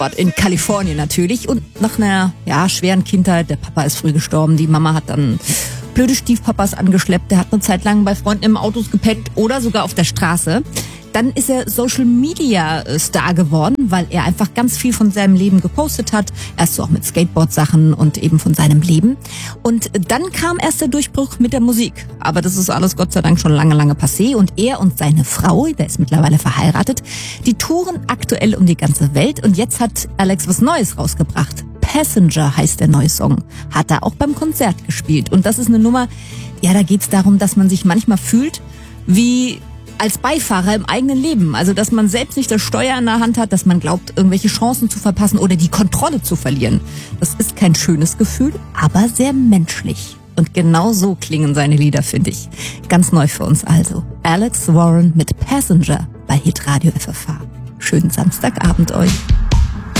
in Kalifornien natürlich und nach einer schweren Kindheit, der Papa ist früh gestorben, die Mama hat dann blöde Stiefpapas angeschleppt, der hat eine Zeit lang bei Freunden im Autos gepennt oder sogar auf der Straße. Dann ist er Social-Media-Star geworden, weil er einfach ganz viel von seinem Leben gepostet hat. Erst so auch mit Skateboard-Sachen und eben von seinem Leben. Und dann kam erst der Durchbruch mit der Musik. Aber das ist alles Gott sei Dank schon lange, lange passé. Und er und seine Frau, der ist mittlerweile verheiratet, die touren aktuell um die ganze Welt. Und jetzt hat Alex was Neues rausgebracht. Passenger heißt der neue Song. Hat er auch beim Konzert gespielt. Und das ist eine Nummer, da geht's darum, dass man sich manchmal fühlt wie als Beifahrer im eigenen Leben. Also, dass man selbst nicht das Steuer in der Hand hat, dass man glaubt, irgendwelche Chancen zu verpassen oder die Kontrolle zu verlieren. Das ist kein schönes Gefühl, aber sehr menschlich. Und genau so klingen seine Lieder, finde ich. Ganz neu für uns also. Alex Warren mit Passenger bei Hitradio FFH. Schönen Samstagabend euch.